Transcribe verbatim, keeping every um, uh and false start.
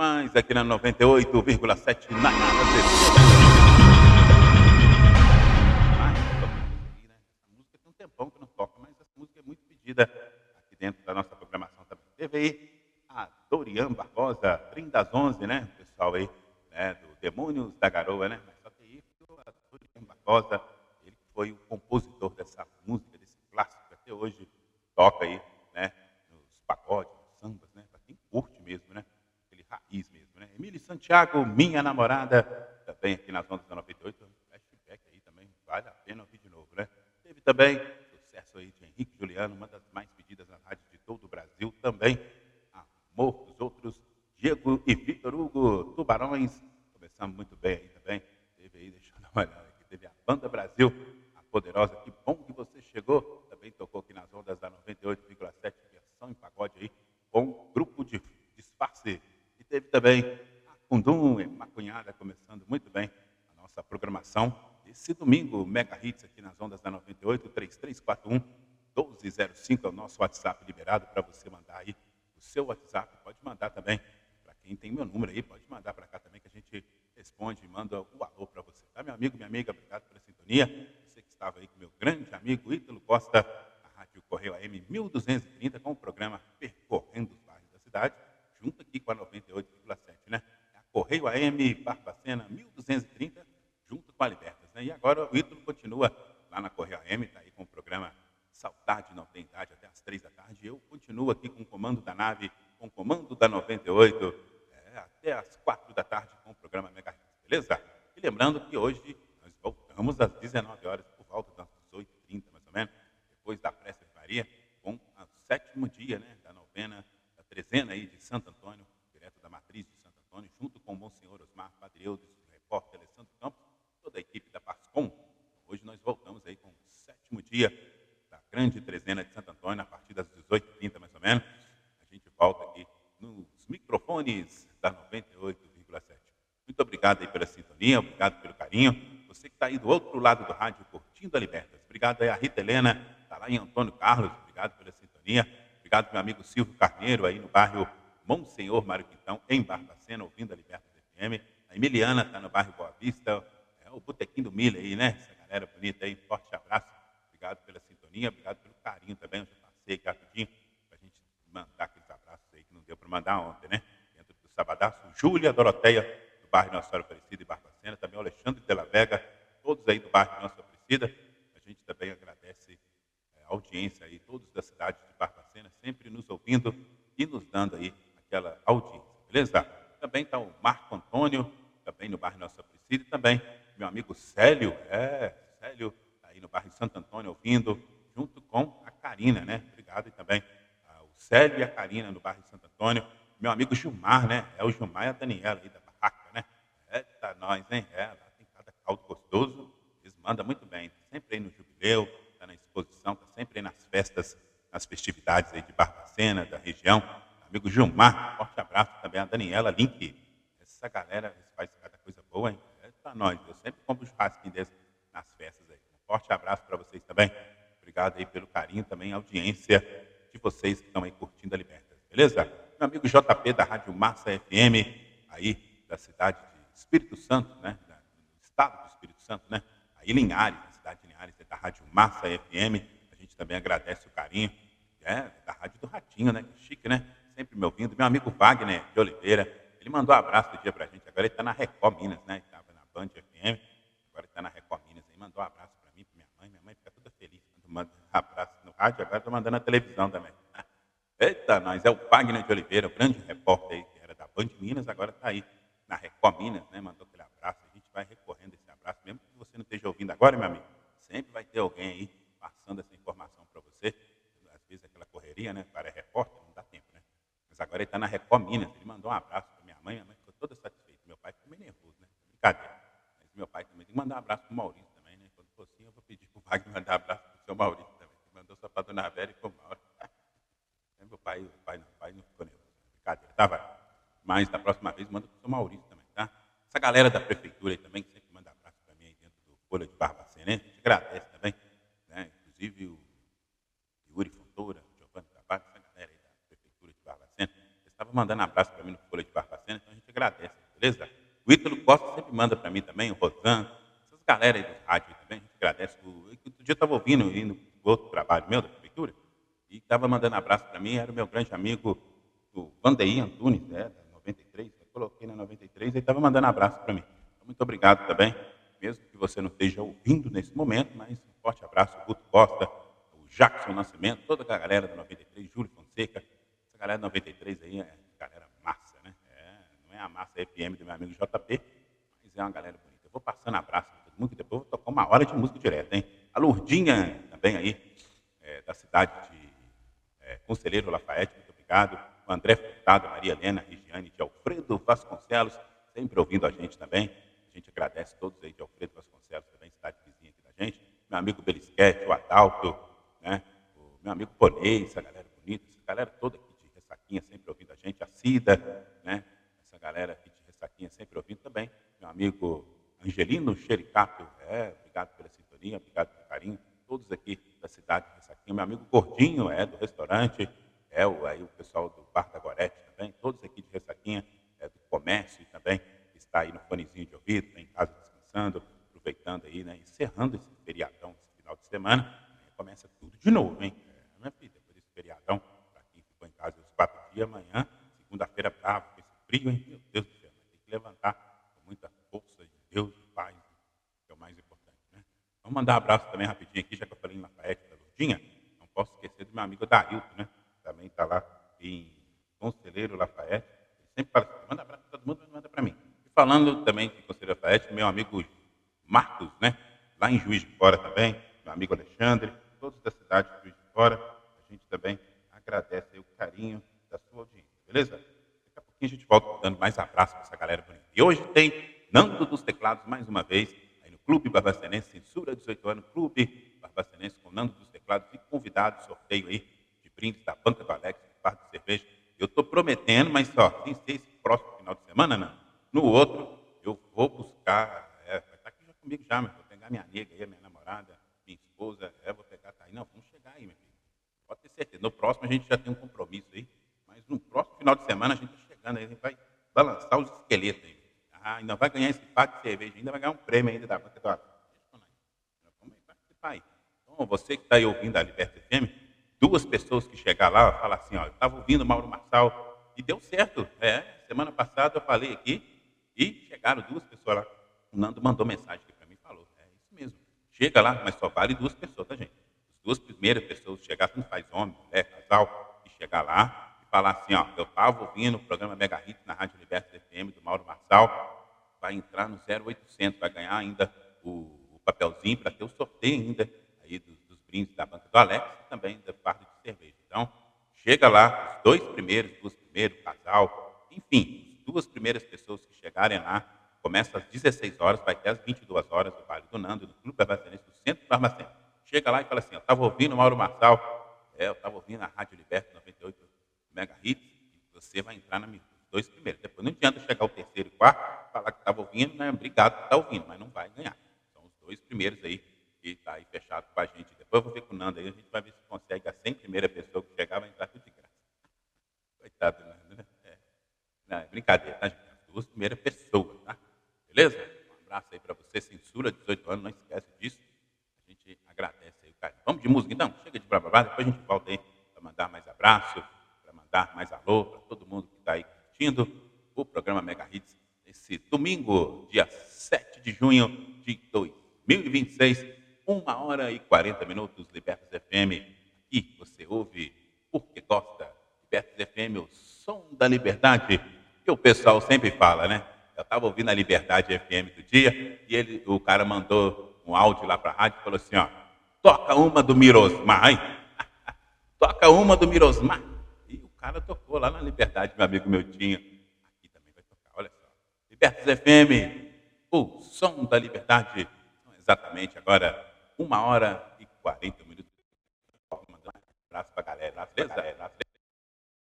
demais aqui na noventa e oito vírgula sete na Casa Essa música tem um tempão que não toca, mas essa música é muito pedida aqui dentro da nossa programação também. Teve aí a Dorian Barbosa, Trem das Onze, né? O pessoal aí, né, do Demônios da Garoa, né? Mas só que aí a Dorian Barbosa, ele foi o compositor dessa música, desse clássico, que até hoje toca aí, né? Nos pagodes, nos sambas, né? Para quem curte mesmo, né? Aquele raiz mesmo, né? Emílio Santiago, Minha Namorada, também aqui nas ondas da noventa e oito, flashback aí também, vale a pena ouvir de novo, né? Teve também sucesso aí de Henrique Juliano, uma das mais pedidas nas rádios de todo o Brasil também. Amor dos Outros, Diego e Vitor Hugo, Tubarões. Começamos muito bem aí também. Teve aí, deixa eu dar uma olhada aqui, teve a Banda Brasil, a poderosa, que bom que você chegou. Também tocou aqui nas ondas da noventa e oito vírgula sete, versão em pagode aí, com um grupo de disfarce. E teve também a Kundum e Macunhada, começando muito bem a nossa programação. Esse domingo, Mega Hits aqui nas ondas da noventa e oito, três três quatro um, um dois zero cinco é o nosso WhatsApp liberado para você mandar aí o seu WhatsApp. Pode mandar também, para quem tem meu número aí, pode mandar para cá também que a gente responde e manda o alô para você. Tá, meu amigo, minha amiga, obrigado pela sintonia. Você que estava aí com meu grande amigo Ítalo Costa, na Rádio Correio A M mil duzentos e trinta, com o programa Percorrendo os Bairros da Cidade, junto aqui com a noventa e oito vírgula sete, né? A Correio A M Barbacena mil duzentos e trinta, junto com a Libertas, né? E agora o Ítalo continua lá na Correio A M, está aí com o programa Saudade Não Tem Idade, até às três da tarde. Eu continuo aqui com o comando da nave, com o comando da noventa e oito, é, até às quatro da tarde com o programa Mega Hits, beleza? E lembrando que hoje nós voltamos às dezenove horas, por volta das dezoito e trinta, mais ou menos, depois da Prece de Maria, com o sétimo dia, né, da novena, da trezena aí de Santo Antônio, direto da matriz de Santo Antônio, junto com o Monsenhor Osmar Padre Eudes, o repórter Alessandro Campos, toda a equipe da Pascom. Hoje nós voltamos aí com o sétimo dia da grande trezena de Santo Antônio, a partir das dezoito e trinta, mais ou menos. A gente volta aqui nos microfones da noventa e oito vírgula sete. Muito obrigado aí pela sintonia, obrigado pelo carinho. Você que está aí do outro lado do rádio, curtindo a Libertas. Obrigado aí a Rita Helena, está lá em Antônio Carlos, obrigado pela sintonia. Obrigado meu amigo Silvio Carneiro, aí no bairro Monsenhor Mário Quintão, em Barbacena, ouvindo a Libertas F M. A Emiliana está no bairro Boa Vista, é o Botequim do Milho aí, né? Essa galera bonita aí, forte abraço. Obrigado pela sintonia, obrigado pelo carinho também. Eu já passei aqui rapidinho para a gente mandar aqueles abraços aí que não deu para mandar ontem, né? Dentro do Sabadaço, Júlia Doroteia, do bairro Nossa Senhora Aparecida e Barbacena, também o Alexandre de la Vega, todos aí do bairro Nossa Aparecida. A gente também agradece é, a audiência aí, todos da cidade de Barbacena, sempre nos ouvindo e nos dando aí aquela audiência, beleza? Também está o Marco Antônio, também no bairro Nossa Aparecida, e também meu amigo Célio, é, Célio, aí no bairro Santo Antônio, ouvindo, junto com a Karina, né? Obrigado. E também ah, o Célio e a Karina no bairro Santo Antônio. Meu amigo Gilmar, né? É o Gilmar e a Daniela aí da barraca, né? Eita, nós, hein? É, lá tem cada caldo gostoso. Eles mandam muito bem. Tá sempre aí no jubileu, está na exposição, está sempre aí nas festas, nas festividades aí de Barbacena, da região. Amigo Gilmar, forte abraço também a Daniela Link. Essa galera faz cada coisa boa, hein? Eita, nós. Eu sempre compro um churrasquinho desse nas festas aí. Forte abraço para vocês também. Obrigado aí pelo carinho também, a audiência de vocês que estão aí curtindo a Libertas, beleza? Meu amigo J P da Rádio Massa F M, aí da cidade de Espírito Santo, né? Do estado do Espírito Santo, né? Aí Linhares, na cidade de Linhares, é da Rádio Massa F M. A gente também agradece o carinho. É, da Rádio do Ratinho, né? Que chique, né? Sempre me ouvindo. Meu amigo Wagner de Oliveira, ele mandou um abraço do dia pra gente. Agora ele está na Record Minas, né? Ele estava na Band F M, agora ele está na Record Minas. Ele mandou um abraço para mim, para minha mãe. Minha mãe fica toda feliz quando manda um abraço no rádio. Agora estou mandando na televisão também. Eita, nós, é o Wagner de Oliveira, o grande repórter aí, que era da Band Minas, agora está aí na Record Minas, né? Mandou aquele abraço. A gente vai recorrendo esse abraço, mesmo que você não esteja ouvindo agora, meu amigo. Sempre vai ter alguém aí passando essa informação para você. Às vezes aquela correria, né? Para repórter, não dá tempo, né? Mas agora ele está na Record Minas. Ele mandou um abraço para minha mãe. Minha mãe ficou toda satisfeita. Meu pai ficou meio nervoso, né? Brincadeira. Mas meu pai também tem que mandar um abraço para o Maurício também, né? Quando for assim, eu vou pedir para o Wagner mandar um abraço para o seu Maurício também. Ele mandou só para a dona Vera e para o Mauro. Meu pai, o pai não, o pai não ficou nervoso. Brincadeira, tá, vai? Mas da próxima vez manda para o seu Maurício também, tá? Essa galera da prefeitura aí também, que sempre manda abraço para mim aí dentro do Folha de Barbacena, né? A gente agradece também, né? Inclusive o Yuri Fontoura, o Giovanni Trabalho, essa galera aí da prefeitura de Barbacena. Eles estavam mandando abraço para mim no Folha de Barbacena, então a gente agradece, beleza? O Ítalo Costa sempre manda para mim também, o Rosan, essas galera aí do rádio aí também, a gente agradece. O, outro dia eu estava ouvindo, indo para outro trabalho meu, da prefeitura, e estava mandando abraço para mim, era o meu grande amigo, o Vandeir Antunes, né, da noventa e três, eu coloquei na noventa e três, ele estava mandando abraço para mim. Então, muito obrigado também, mesmo que você não esteja ouvindo nesse momento, mas um forte abraço, o Guto Costa, o Jackson Nascimento, toda a galera da noventa e três, Júlio Fonseca, essa galera da noventa e três aí é galera massa, né? É, não é a massa F M do meu amigo J P, mas é uma galera bonita. Eu vou passando abraço para todo mundo, que depois eu vou tocar uma hora de música direto, hein? A Lourdinha também aí, é, da cidade de é, Conselheiro Lafayette, muito obrigado. O André Furtado, a Maria Helena, a Regiane, de Alfredo Vasconcelos, sempre ouvindo a gente também. A gente agradece todos aí de Alfredo Vasconcelos, também, cidade vizinha aqui da gente. Meu amigo Belisquete, o Adalto, né? O meu amigo Ponei, essa galera bonita, essa galera toda aqui de Ressaquinha sempre ouvindo a gente. A Cida, né? Essa galera aqui de Ressaquinha sempre ouvindo também. Meu amigo Angelino Xericato, é, obrigado pela sintonia, obrigado pelo carinho. Todos aqui da cidade de Ressaquinha. Meu amigo Gordinho, é, do restaurante, é, o, aí o pessoal do Bar da Gorete também, todos aqui de Ressaquinha, é, do comércio também, que está aí no fonezinho de ouvido, está em casa descansando, aproveitando aí, né, encerrando esse feriadão, esse final de semana, amanhã começa tudo de novo, hein? É, minha filha, depois desse feriadão, para quem ficou em casa os quatro dias, amanhã, segunda-feira brava, com esse frio, hein? Meu Deus do céu, vai ter que levantar com muita força de Deus e paz, que é o mais importante, né? Vamos mandar um abraço também rapidinho aqui, já que eu falei em Lafayette, da Lourdinha, não posso esquecer do meu amigo Darilton, né? Também está lá em Conselheiro Lafayette. Ele sempre fala assim, manda abraço para todo mundo, mas manda para mim. E falando também de Conselheiro Lafayette, meu amigo Marcos, né? Lá em Juiz de Fora também, meu amigo Alexandre, todos da cidade de Juiz de Fora, a gente também agradece aí o carinho da sua audiência, beleza? Daqui a pouquinho a gente volta dando mais abraço para essa galera bonita. E hoje tem Nando dos Teclados, mais uma vez, aí no Clube Barbacenense, Censura dezoito anos, Clube Barbacenense com Nando dos Teclados e convidado, sorteio aí de brindes da Banca do Alex, do Par de Cerveja. Eu estou prometendo, mas só, sem ser esse próximo final de semana, não. No outro, eu vou buscar, é, vai estar aqui já comigo já, mas vou pegar minha nega aí, minha namorada, minha esposa, é, vou pegar, tá aí. Não, vamos chegar aí, meu filho. Pode ter certeza. No próximo a gente já tem um compromisso aí, mas no próximo final de semana a gente está chegando aí, a gente vai balançar os esqueletos aí. Ah, ainda vai ganhar esse par de cerveja, ainda vai ganhar um prêmio ainda da Banca do Alex. Vamos participar aí. Então, você que está aí ouvindo a Liberta F M, duas pessoas que chegar lá, falar assim, ó, eu estava ouvindo o Mauro Marçal e deu certo. É, semana passada eu falei aqui e chegaram duas pessoas lá. O Nando mandou mensagem aqui para mim e falou, é isso mesmo. Chega lá, mas só vale duas pessoas, tá, gente? As duas primeiras pessoas que chegar, não faz homem, mulher, casal, e chegar lá e falar assim, ó, eu estava ouvindo o programa Mega Hits na Rádio Liberta F M do Mauro Marçal, vai entrar no zero oitocentos, vai ganhar ainda o, o papelzinho para ter o sorteio ainda aí dos, dos brindes da Banca do Alex e também da parte de cerveja. Então, chega lá, os dois primeiros, duas primeiros, casal, enfim, as duas primeiras pessoas que chegarem lá, começa às dezesseis horas, vai até às vinte e duas horas, o Vale do Nando, no Clube Barbacenense, do Centro Barbacena. Chega lá e fala assim, eu estava ouvindo o Mauro Marçal, é, eu estava ouvindo a Rádio Liberta noventa e oito Mega Hits, e você vai entrar nos dois primeiros. Depois não adianta chegar o terceiro e quarto, falar que estava ouvindo, né? Obrigado por estar ouvindo, mas não vai ganhar. São os dois primeiros aí que está aí fechado com a gente. Depois eu vou ver com o Nando aí, a gente vai ver se consegue a cem primeira pessoa que chegar vai entrar tudo de graça. Coitado do Nando, né? É. Não, é brincadeira, tá, gente? As duas primeiras pessoas, tá? Beleza? Um abraço aí para você, censura, dezoito anos, não esquece disso. A gente agradece aí o cara. Vamos de música então? Chega de blá blá blá, depois a gente volta aí para mandar mais abraço, para mandar mais alô para todo mundo que está aí curtindo o programa Mega Hits esse domingo, dia sete de junho de dois mil e vinte e seis, uma hora e quarenta minutos, Libertas F M. Aqui você ouve porque gosta. Libertas F M, o som da liberdade, que o pessoal sempre fala, né? Eu estava ouvindo a Liberdade F M do dia e ele, o cara mandou um áudio lá para a rádio e falou assim, ó, toca uma do Mirosmar, hein? Toca uma do Mirosmar. E o cara tocou lá na Liberdade, meu amigo meu tinha. Aqui também vai tocar, olha só. Libertas F M, o som da liberdade. Exatamente, agora, uma hora e quarenta minutos. Um abraço para a galera, beleza?